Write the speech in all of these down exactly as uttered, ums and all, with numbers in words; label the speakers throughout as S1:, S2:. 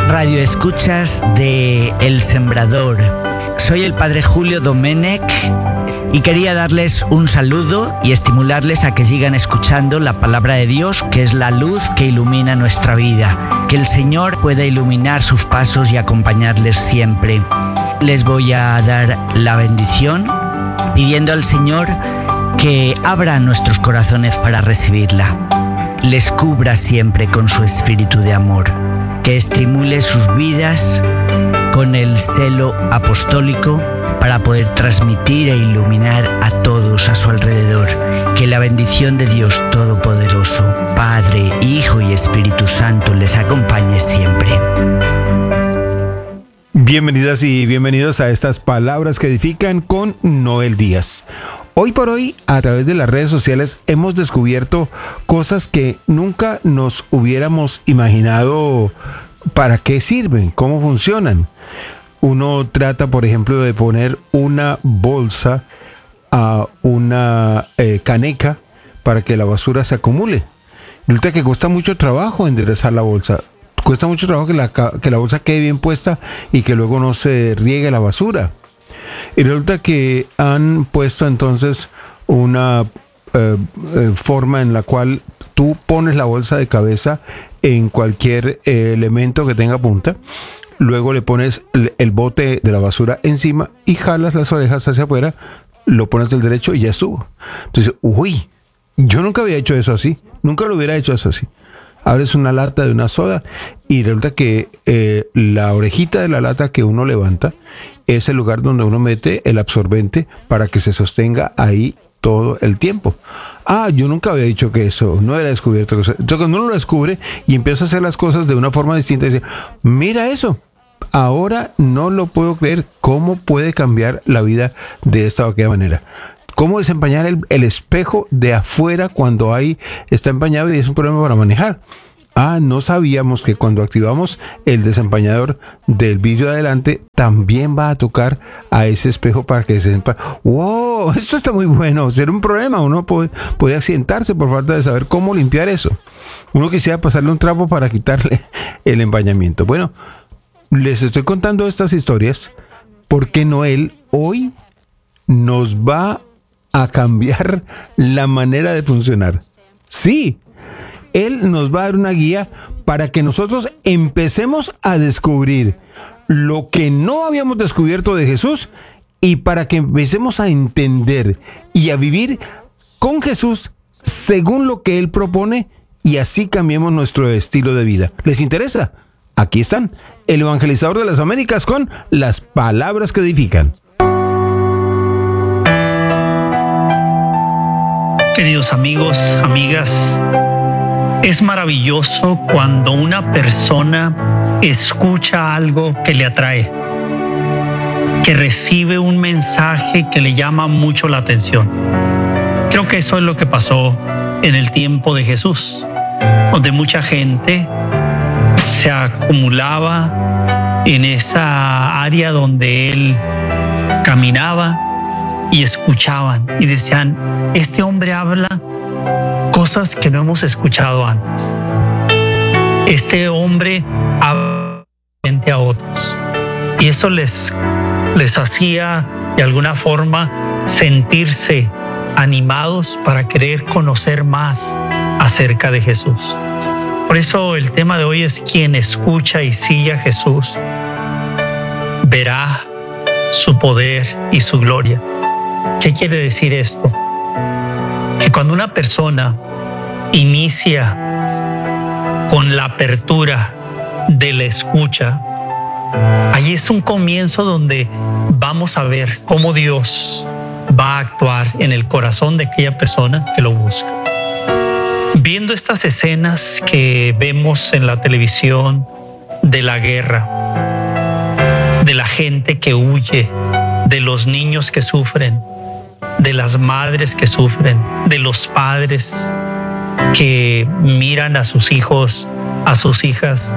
S1: Radio Escuchas de El Sembrador. Soy el Padre Julio Domenech y quería darles un saludo y estimularles a que sigan escuchando la palabra de Dios, que es la luz que ilumina nuestra vida. Que el Señor pueda iluminar sus pasos y acompañarles siempre. Les voy a dar la bendición pidiendo al Señor que abra nuestros corazones para recibirla. Les cubra siempre con su espíritu de amor, que estimule sus vidas con el celo apostólico para poder transmitir e iluminar a todos a su alrededor. Que la bendición de Dios Todopoderoso, Padre, Hijo y Espíritu Santo les acompañe siempre.
S2: Bienvenidas y bienvenidos a estas palabras que edifican con Noel Díaz. Hoy por hoy, a través de las redes sociales, hemos descubierto cosas que nunca nos hubiéramos imaginado para qué sirven, cómo funcionan. Uno trata, por ejemplo, de poner una bolsa a una eh, caneca para que la basura se acumule. Resulta que cuesta mucho trabajo enderezar la bolsa. Cuesta mucho trabajo que la, que la bolsa quede bien puesta y que luego no se riegue la basura. Y resulta que han puesto entonces una eh, eh, forma en la cual tú pones la bolsa de cabeza en cualquier eh, elemento que tenga punta. Luego le pones el, el bote de la basura encima y jalas las orejas hacia afuera, lo pones del derecho y ya estuvo. Entonces, uy, yo nunca había hecho eso así. Nunca lo hubiera hecho eso así. Abres una lata de una soda y resulta que eh, la orejita de la lata que uno levanta es el lugar donde uno mete el absorbente para que se sostenga ahí todo el tiempo. Ah, yo nunca había dicho que eso, no era descubierto. Entonces cuando uno lo descubre y empieza a hacer las cosas de una forma distinta, dice, mira eso, ahora no lo puedo creer, cómo puede cambiar la vida de esta o aquella manera. Cómo desempañar el, el espejo de afuera cuando ahí está empañado y es un problema para manejar. Ah, no sabíamos que cuando activamos el desempañador del vidrio de adelante, también va a tocar a ese espejo para que se desempañe. ¡Wow! Esto está muy bueno. Será un problema. Uno puede, puede accidentarse por falta de saber cómo limpiar eso. Uno quisiera pasarle un trapo para quitarle el empañamiento. Bueno, les estoy contando estas historias porque Noel hoy nos va a cambiar la manera de funcionar. Sí, Él nos va a dar una guía para que nosotros empecemos a descubrir lo que no habíamos descubierto de Jesús y para que empecemos a entender y a vivir con Jesús según lo que Él propone y así cambiemos nuestro estilo de vida. ¿Les interesa? Aquí están, el evangelizador de las Américas con las palabras que edifican.
S3: Queridos amigos, amigas, es maravilloso cuando una persona escucha algo que le atrae, que recibe un mensaje que le llama mucho la atención. Creo que eso es lo que pasó en el tiempo de Jesús, donde mucha gente se acumulaba en esa área donde él caminaba y escuchaban y decían, este hombre habla cosas que no hemos escuchado antes. Este hombre habla frente a otros. Y eso les, les hacía de alguna forma sentirse animados para querer conocer más acerca de Jesús. Por eso el tema de hoy es quien escucha y sigue a Jesús verá su poder y su gloria. ¿Qué quiere decir esto? Que cuando una persona inicia con la apertura de la escucha, ahí es un comienzo donde vamos a ver cómo Dios va a actuar en el corazón de aquella persona que lo busca. Viendo estas escenas que vemos en la televisión de la guerra, de la gente que huye, de los niños que sufren, de las madres que sufren, de los padres que miran a sus hijos, a sus hijas,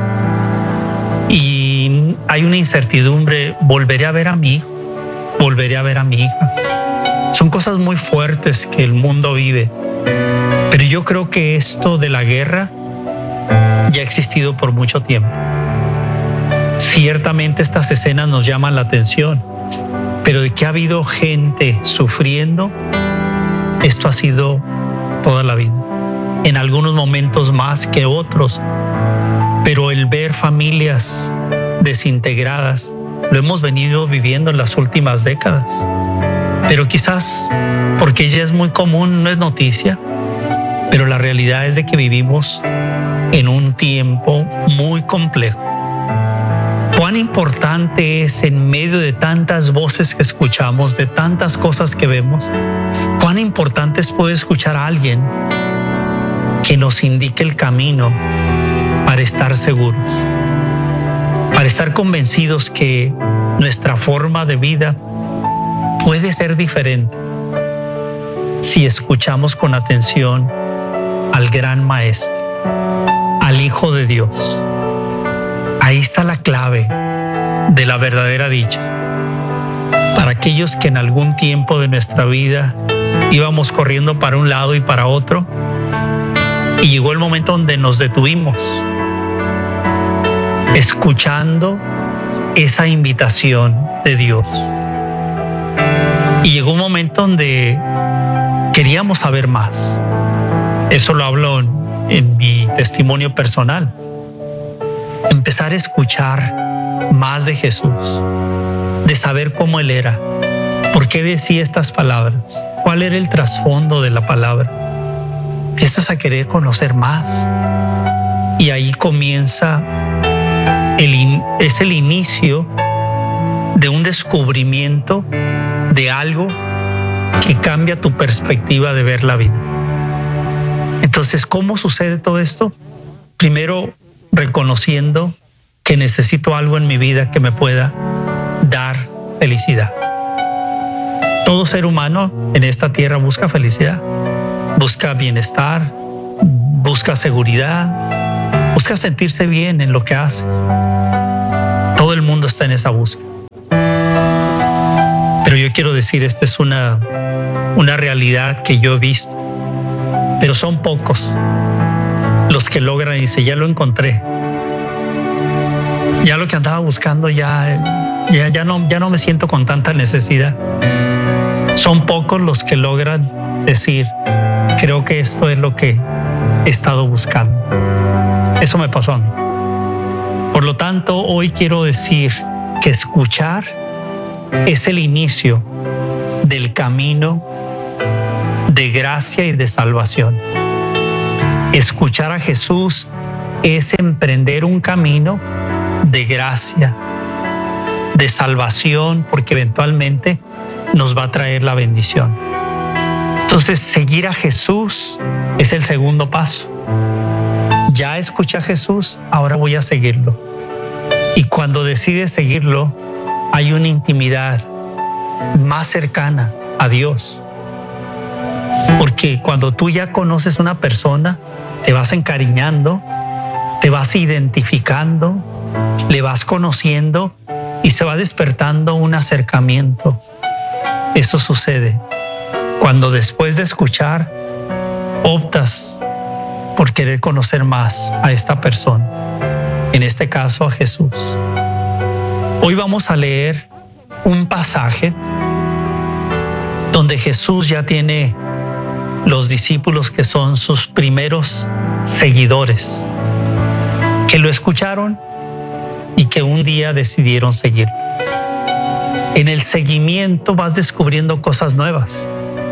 S3: y hay una incertidumbre, ¿volveré a ver a mi hijo? ¿Volveré a ver a mi hija? Son cosas muy fuertes que el mundo vive, pero yo creo que esto de la guerra ya ha existido por mucho tiempo. Ciertamente estas escenas nos llaman la atención, pero de que ha habido gente sufriendo, esto ha sido toda la vida. En algunos momentos más que otros, pero el ver familias desintegradas lo hemos venido viviendo en las últimas décadas. Pero quizás porque ya es muy común, no es noticia, pero la realidad es de que vivimos en un tiempo muy complejo. Cuán importante es, en medio de tantas voces que escuchamos, de tantas cosas que vemos, cuán importante es poder escuchar a alguien que nos indique el camino para estar seguros, para estar convencidos que nuestra forma de vida puede ser diferente si escuchamos con atención al gran Maestro, al Hijo de Dios. Ahí está la clave de la verdadera dicha. Para aquellos que en algún tiempo de nuestra vida íbamos corriendo para un lado y para otro, y llegó el momento donde nos detuvimos, escuchando esa invitación de Dios. Y llegó un momento donde queríamos saber más. Eso lo hablo en, en mi testimonio personal. Empezar a escuchar más de Jesús, de saber cómo Él era, por qué decía estas palabras, cuál era el trasfondo de la palabra. Empiezas a querer conocer más, y ahí comienza el, es el inicio de un descubrimiento de algo que cambia tu perspectiva de ver la vida. Entonces, ¿cómo sucede todo esto? Primero, reconociendo que necesito algo en mi vida que me pueda dar felicidad. Todo ser humano en esta tierra busca felicidad, busca bienestar, busca seguridad, busca sentirse bien en lo que hace. Todo el mundo está en esa búsqueda. Pero yo quiero decir, esta es una, una realidad que yo he visto, pero son pocos los que logran y dicen, ya lo encontré. Ya lo que andaba buscando, ya, ya, ya, no, ya no me siento con tanta necesidad. Son pocos los que logran decir, creo que esto es lo que he estado buscando. Eso me pasó a mí. Por lo tanto, hoy quiero decir que escuchar es el inicio del camino de gracia y de salvación. Escuchar a Jesús es emprender un camino de gracia, de salvación, porque eventualmente nos va a traer la bendición. Entonces, seguir a Jesús es el segundo paso. Ya escuché a Jesús, ahora voy a seguirlo. Y cuando decides seguirlo, hay una intimidad más cercana a Dios. Porque cuando tú ya conoces una persona, te vas encariñando, te vas identificando, le vas conociendo y se va despertando un acercamiento. Eso sucede cuando después de escuchar optas por querer conocer más a esta persona, en este caso a Jesús. Hoy vamos a leer un pasaje donde Jesús ya tiene los discípulos que son sus primeros seguidores, que lo escucharon y que un día decidieron seguir. En el seguimiento vas descubriendo cosas nuevas.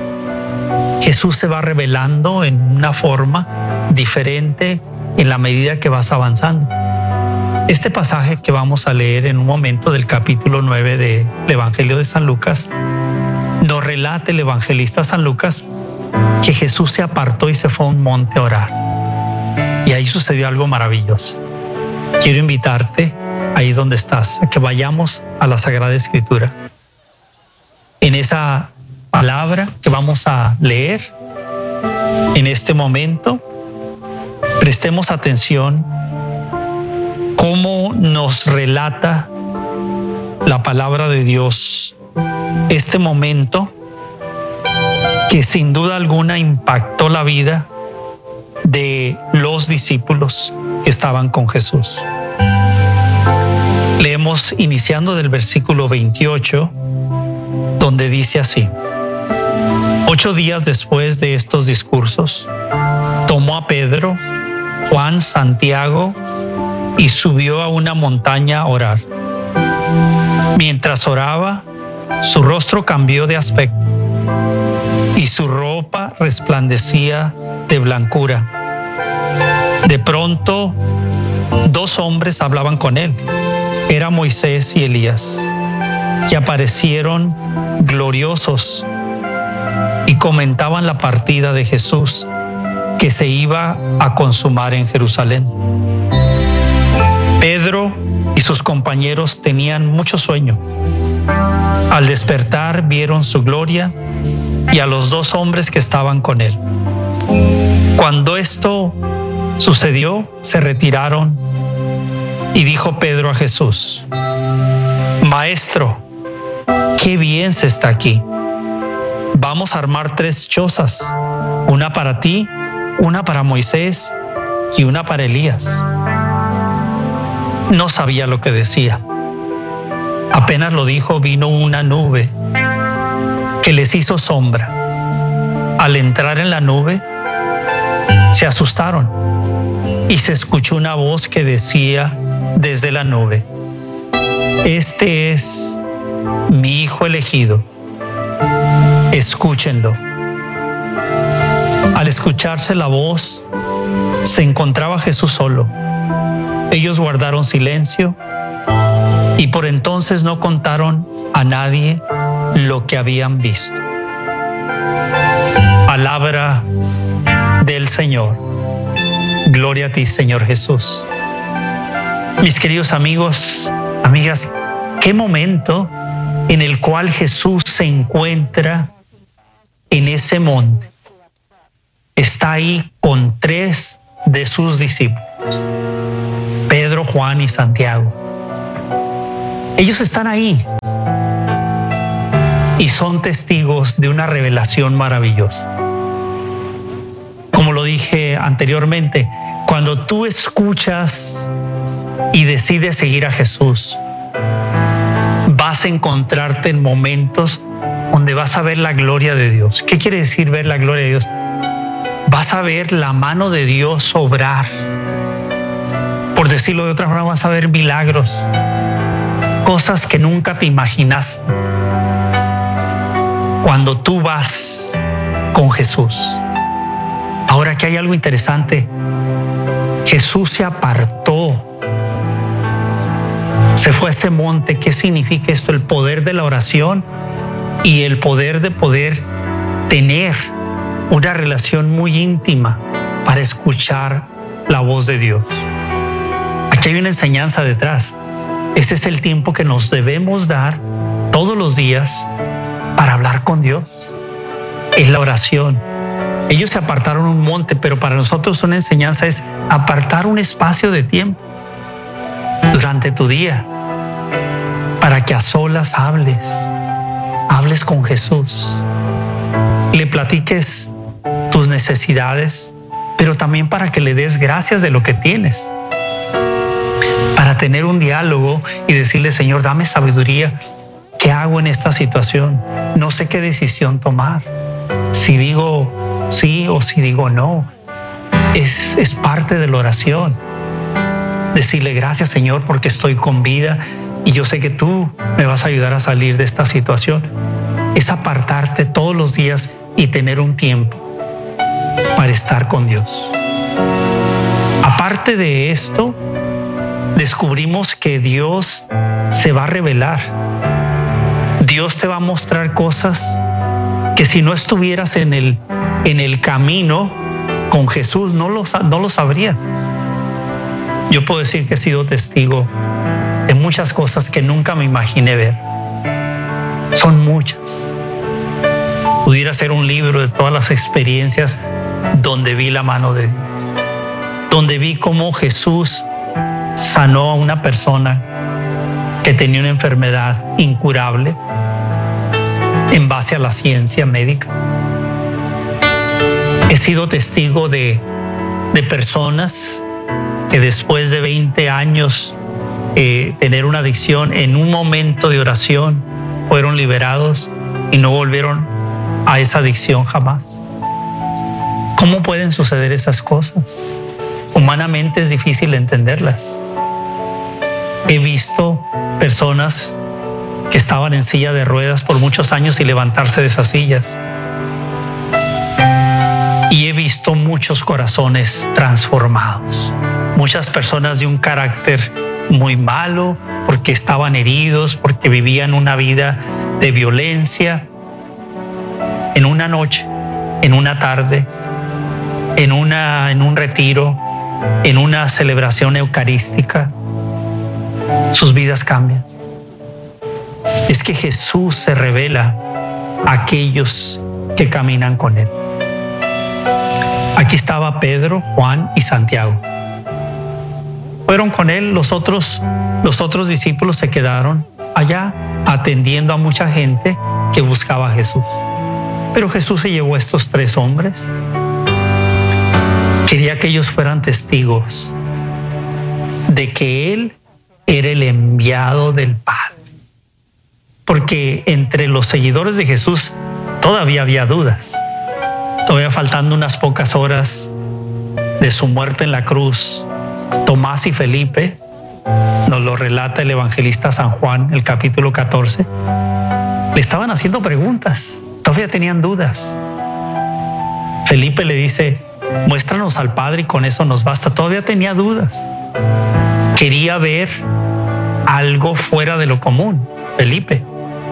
S3: Jesús se va revelando en una forma diferente en la medida que vas avanzando. Este pasaje que vamos a leer en un momento del capítulo nueve del Evangelio de San Lucas, nos relata el evangelista San Lucas que Jesús se apartó y se fue a un monte a orar. Y ahí sucedió algo maravilloso. Quiero invitarte, ahí donde estás, a que vayamos a la Sagrada Escritura. En esa palabra que vamos a leer en este momento, prestemos atención cómo nos relata la palabra de Dios este momento que sin duda alguna impactó la vida de los discípulos que estaban con Jesús. Leemos iniciando del versículo veintiocho, donde dice así: Ocho días después de estos discursos, tomó a Pedro, Juan, Santiago y subió a una montaña a orar. Mientras oraba, su rostro cambió de aspecto y su ropa resplandecía de blancura. De pronto, dos hombres hablaban con él. Era Moisés y Elías, que aparecieron gloriosos y comentaban la partida de Jesús que se iba a consumar en Jerusalén. Pedro y sus compañeros tenían mucho sueño. Al despertar vieron su gloria y a los dos hombres que estaban con él. Cuando esto sucedió, se retiraron y dijo Pedro a Jesús: Maestro, qué bien se está aquí. Vamos a armar tres chozas, una para ti, una para Moisés y una para Elías. No sabía lo que decía. Apenas lo dijo, vino una nube que les hizo sombra. Al entrar en la nube, se asustaron y se escuchó una voz que decía desde la nube: Este es mi Hijo elegido, escúchenlo. Al escucharse la voz, se encontraba Jesús solo. Ellos guardaron silencio y por entonces no contaron a nadie lo que habían visto. Palabra del Señor. Gloria a ti, Señor Jesús. Mis queridos amigos, amigas, qué momento en el cual Jesús se encuentra en ese monte. Está ahí con tres de sus discípulos, Pedro, Juan y Santiago. Ellos están ahí y son testigos de una revelación maravillosa. Como lo dije anteriormente, cuando tú escuchas y decides seguir a Jesús, vas a encontrarte en momentos donde vas a ver la gloria de Dios. ¿Qué quiere decir ver la gloria de Dios? Vas a ver la mano de Dios obrar. Por decirlo de otra forma, vas a ver milagros, cosas que nunca te imaginaste cuando tú vas con Jesús. Ahora, que hay algo interesante. Jesús se apartó, se fue a ese monte. ¿Qué significa esto? El poder de la oración y el poder de poder tener una relación muy íntima para escuchar la voz de Dios. Aquí hay una enseñanza detrás. Ese es el tiempo que nos debemos dar todos los días para hablar con Dios. Es la oración. Ellos se apartaron un monte, pero para nosotros una enseñanza es apartar un espacio de tiempo durante tu día para que a solas hables, hables con Jesús, le platiques tus necesidades, pero también para que le des gracias de lo que tienes, para tener un diálogo y decirle: Señor, dame sabiduría. ¿Qué hago en esta situación? No sé qué decisión tomar. Si digo sí o si digo no. Es, es parte de la oración. Decirle: gracias, Señor, porque estoy con vida y yo sé que tú me vas a ayudar a salir de esta situación. Es apartarte todos los días y tener un tiempo para estar con Dios. Aparte de esto, descubrimos que Dios se va a revelar. Dios te va a mostrar cosas que si no estuvieras en el, en el camino con Jesús, no lo, no lo sabrías. Yo puedo decir que he sido testigo de muchas cosas que nunca me imaginé ver. Son muchas. Pudiera ser un libro de todas las experiencias donde vi la mano de Dios, donde vi cómo Jesús sanó a una persona que tenía una enfermedad incurable en base a la ciencia médica. He sido testigo de, de personas que después de veinte años eh, tener una adicción, en un momento de oración fueron liberados y no volvieron a esa adicción jamás. ¿Cómo pueden suceder esas cosas? Humanamente es difícil entenderlas. He visto personas que estaban en silla de ruedas por muchos años y levantarse de esas sillas. Y he visto muchos corazones transformados, muchas personas de un carácter muy malo, porque estaban heridos, porque vivían una vida de violencia. En una noche, en una tarde, en, una, en un retiro, en una celebración eucarística, sus vidas cambian. Es que Jesús se revela a aquellos que caminan con Él. Aquí estaba Pedro, Juan y Santiago. Fueron con Él, los otros, los otros discípulos se quedaron allá atendiendo a mucha gente que buscaba a Jesús. Pero Jesús se llevó a estos tres hombres. Quería que ellos fueran testigos de que Él era el enviado del Padre. Porque entre los seguidores de Jesús todavía había dudas. Todavía faltando unas pocas horas de su muerte en la cruz, Tomás y Felipe, nos lo relata el evangelista San Juan, el capítulo catorce, le estaban haciendo preguntas, todavía tenían dudas. Felipe le dice, muéstranos al Padre y con eso nos basta. Todavía tenía dudas. Quería ver algo fuera de lo común, Felipe.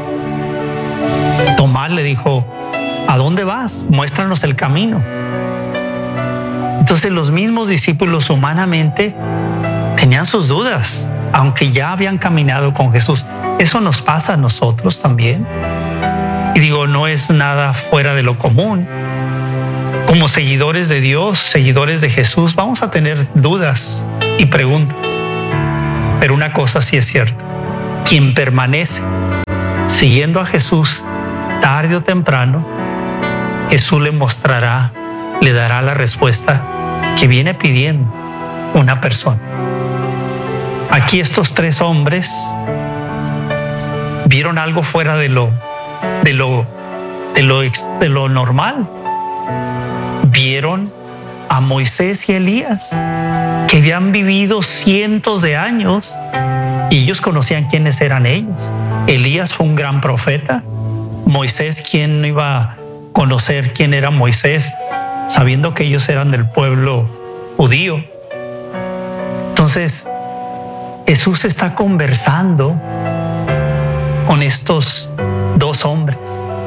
S3: Tomás le dijo, ¿a dónde vas? Muéstranos el camino. Entonces los mismos discípulos humanamente tenían sus dudas, aunque ya habían caminado con Jesús. Eso nos pasa a nosotros también. Y digo, no es nada fuera de lo común. Como seguidores de Dios, seguidores de Jesús, vamos a tener dudas y preguntas. Pero una cosa sí es cierta: quien permanece siguiendo a Jesús, tarde o temprano, Jesús le mostrará, le dará la respuesta que viene pidiendo una persona. Aquí estos tres hombres vieron algo fuera de lo, de lo, de lo, de lo normal. Vieron a Moisés y Elías, que habían vivido cientos de años y ellos conocían quiénes eran ellos. Elías fue un gran profeta. Moisés, ¿quién no iba a conocer quién era Moisés, sabiendo que ellos eran del pueblo judío? Entonces, Jesús está conversando con estos dos hombres.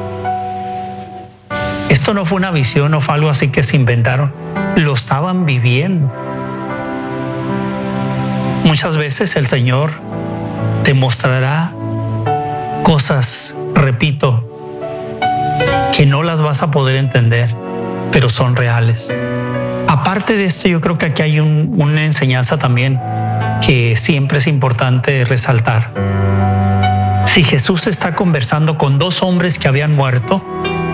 S3: Esto no fue una visión, no fue algo así que se inventaron. Lo estaban viviendo. Muchas veces el Señor te mostrará cosas, repito, que no las vas a poder entender, pero son reales. Aparte de esto, yo creo que aquí hay un, una enseñanza también que siempre es importante resaltar. Si Jesús está conversando con dos hombres que habían muerto,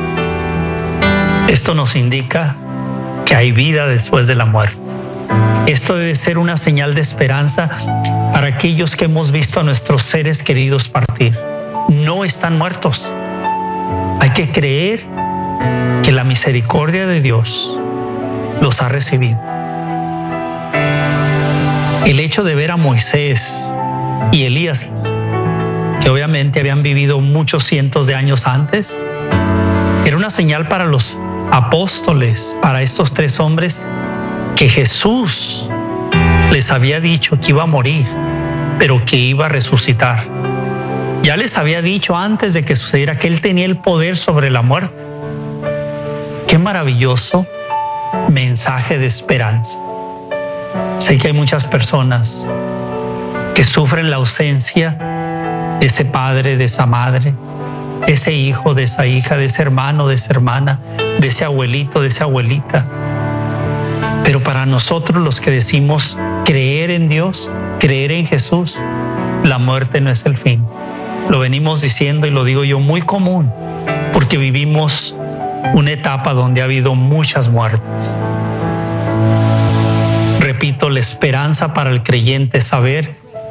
S3: esto nos indica que hay vida después de la muerte. Esto debe ser una señal de esperanza para aquellos que hemos visto a nuestros seres queridos partir. No están muertos. Hay que creer que la misericordia de Dios los ha recibido. El hecho de ver a Moisés y Elías, que obviamente habían vivido muchos cientos de años antes, era una señal para los apóstoles, para estos tres hombres, que Jesús les había dicho que iba a morir, pero que iba a resucitar. Ya les había dicho antes de que sucediera que Él tenía el poder sobre la muerte. Qué maravilloso mensaje de esperanza. Sé que hay muchas personas que sufren la ausencia de ese padre, de esa madre, de ese hijo, de esa hija, de ese hermano, de esa hermana, de ese abuelito, de esa abuelita. Pero para nosotros, los que decimos creer en Dios, creer en Jesús, la muerte no es el fin. Lo venimos diciendo y lo digo yo muy común, porque vivimos una etapa donde ha habido muchas muertes. Repito, la esperanza para el creyente es saber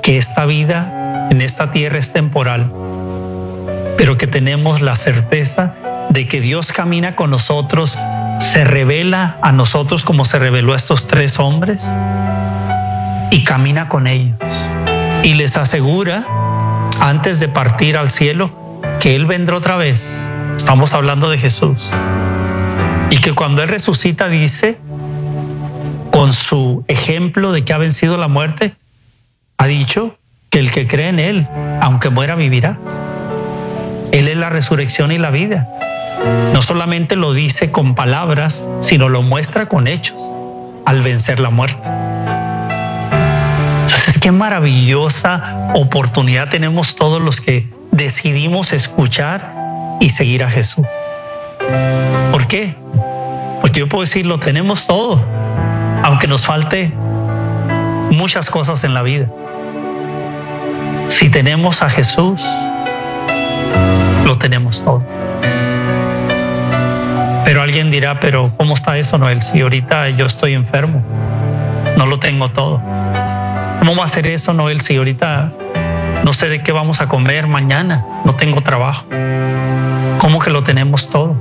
S3: que esta vida en esta tierra es temporal, pero que tenemos la certeza de que Dios camina con nosotros, se revela a nosotros como se reveló a estos tres hombres y camina con ellos y les asegura antes de partir al cielo que Él vendrá otra vez. Estamos hablando de Jesús, y que cuando Él resucita dice, con su ejemplo de que ha vencido la muerte, ha dicho que el que cree en Él, aunque muera, vivirá. Él es la resurrección y la vida. No solamente lo dice con palabras, sino lo muestra con hechos al vencer la muerte. Entonces, qué maravillosa oportunidad tenemos todos los que decidimos escuchar y seguir a Jesús. ¿Por qué? Porque yo puedo decir, lo tenemos todo, aunque nos falte muchas cosas en la vida. Si tenemos a Jesús, lo tenemos todo. Pero alguien dirá, pero ¿cómo está eso, Noel? Si ahorita yo estoy enfermo, no lo tengo todo. ¿Cómo va a ser eso, Noel? Si ahorita no sé de qué vamos a comer mañana, no tengo trabajo. ¿Cómo que lo tenemos todo?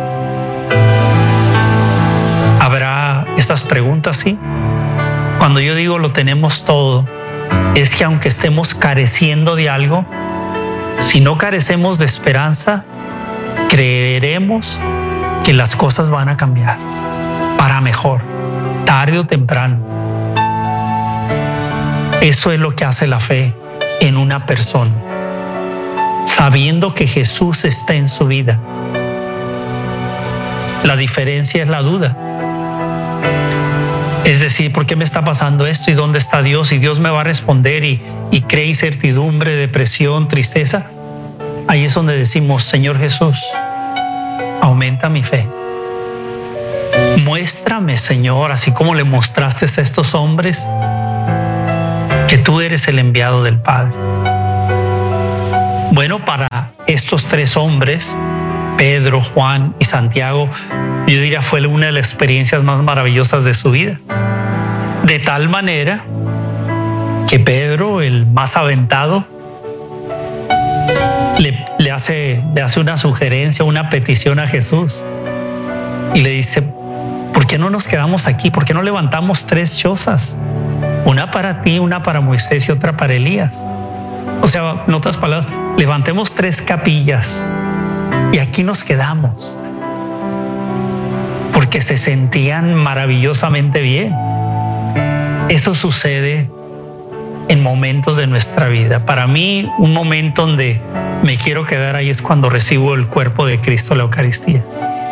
S3: ¿Habrá estas preguntas? Sí. Cuando yo digo lo tenemos todo, es que aunque estemos careciendo de algo, si no carecemos de esperanza, creeremos que las cosas van a cambiar para mejor, tarde o temprano. Eso es lo que hace la fe en una persona, sabiendo que Jesús está en su vida. La diferencia es la duda. Es decir, ¿por qué me está pasando esto? ¿Y dónde está Dios? ¿Y Dios me va a responder? Y, y cree incertidumbre, depresión, tristeza. Ahí es donde decimos, Señor Jesús, aumenta mi fe. Muéstrame, Señor, así como le mostraste a estos hombres, que tú eres el enviado del Padre. Bueno, para estos tres hombres, Pedro, Juan y Santiago, yo diría fue una de las experiencias más maravillosas de su vida. De tal manera que Pedro, el más aventado, le, le, hace, le hace una sugerencia, una petición a Jesús y le dice, ¿por qué no nos quedamos aquí? ¿Por qué no levantamos tres chozas? Una para ti, una para Moisés y otra para Elías. O sea, en otras palabras, levantemos tres capillas y aquí nos quedamos. Porque se sentían maravillosamente bien. Eso sucede en momentos de nuestra vida. Para mí, un momento donde me quiero quedar ahí es cuando recibo el cuerpo de Cristo, la Eucaristía.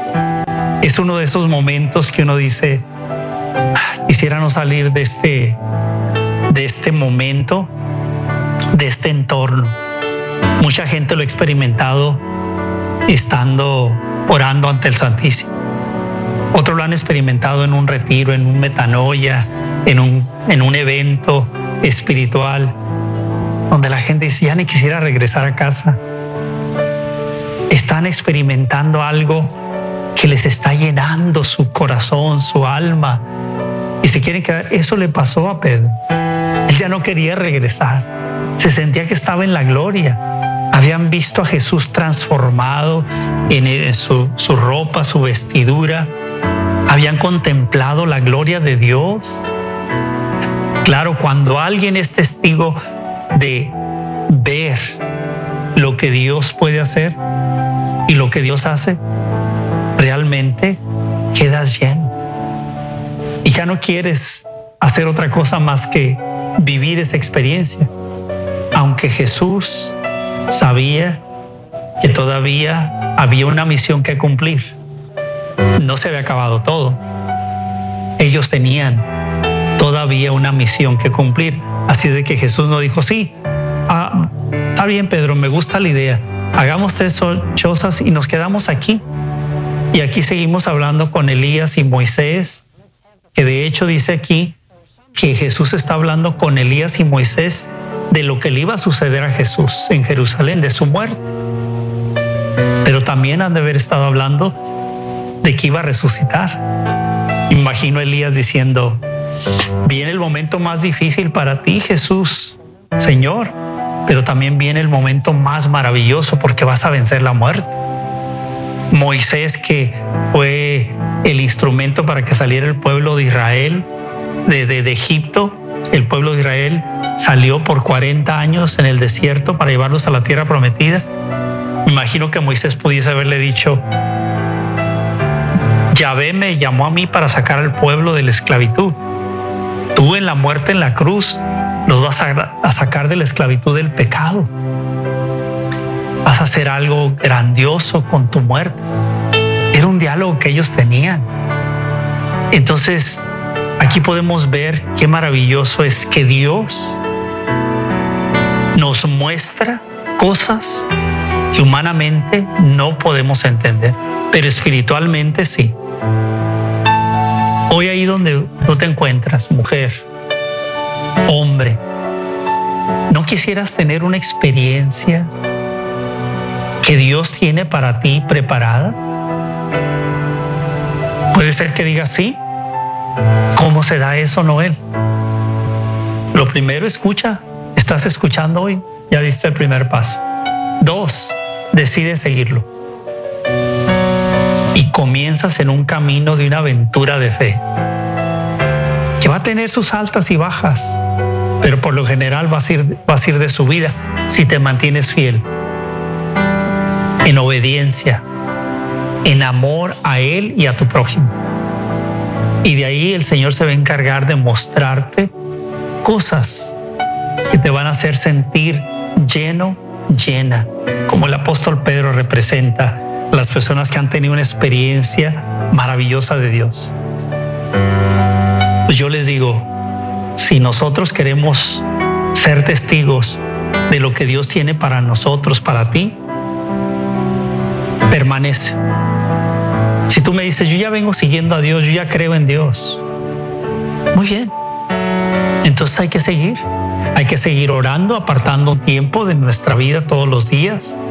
S3: Es uno de esos momentos que uno dice, quisiera no salir de este, de este momento, de este entorno. Mucha gente lo ha experimentado estando orando ante el Santísimo. Otros lo han experimentado en un retiro, en un metanoia, en un, en un evento espiritual, donde la gente dice, ya ni quisiera regresar a casa. Están experimentando algo que les está llenando su corazón, su alma, y se quieren quedar. Eso le pasó a Pedro. Él ya no quería regresar. Se sentía que estaba en la gloria. Habían visto a Jesús transformado en su, su ropa, su vestidura. Habían contemplado la gloria de Dios. Claro, cuando alguien es testigo de ver lo que Dios puede hacer y lo que Dios hace, realmente quedas lleno. Y ya no quieres hacer otra cosa más que vivir esa experiencia. Aunque Jesús sabía que todavía había una misión que cumplir. No se había acabado todo. Ellos tenían todavía una misión que cumplir. Así es de que Jesús no dijo, sí, ah, está bien, Pedro, me gusta la idea. Hagamos tres chozas y nos quedamos aquí. Y aquí seguimos hablando con Elías y Moisés, que de hecho dice aquí que Jesús está hablando con Elías y Moisés de lo que le iba a suceder a Jesús en Jerusalén, de su muerte. Pero también han de haber estado hablando de que iba a resucitar. Imagino a Elías diciendo, viene el momento más difícil para ti, Jesús, Señor, pero también viene el momento más maravilloso porque vas a vencer la muerte. Moisés, que fue el instrumento para que saliera el pueblo de Israel de, de, de Egipto, el pueblo de Israel salió por cuarenta años en el desierto para llevarlos a la tierra prometida. Me imagino que Moisés pudiese haberle dicho: Yahvé me llamó a mí para sacar al pueblo de la esclavitud. Tú en la muerte en la cruz los vas a, a sacar de la esclavitud del pecado. Vas a hacer algo grandioso con tu muerte. Era un diálogo que ellos tenían. Entonces, aquí podemos ver qué maravilloso es que Dios nos muestra cosas que humanamente no podemos entender, pero espiritualmente sí. Hoy ahí donde tú te encuentras, mujer, hombre, ¿no quisieras tener una experiencia que Dios tiene para ti preparada? Puede ser que digas sí. ¿Cómo se da eso, Noel? Lo primero, escucha. ¿Estás escuchando hoy? Ya diste el primer paso. Dos, decide seguirlo. Y comienzas en un camino de una aventura de fe que va a tener sus altas y bajas, pero por lo general vas a ir, vas a ir de subida si te mantienes fiel, en obediencia, en amor a Él y a tu prójimo. Y de ahí el Señor se va a encargar de mostrarte cosas que te van a hacer sentir lleno, llena, como el apóstol Pedro representa a las personas que han tenido una experiencia maravillosa de Dios. Pues yo les digo, si nosotros queremos ser testigos de lo que Dios tiene para nosotros, para ti, permanece. Si tú me dices, yo ya vengo siguiendo a Dios, yo ya creo en Dios, muy bien. Entonces hay que seguir. Hay que seguir orando, apartando tiempo de nuestra vida todos los días.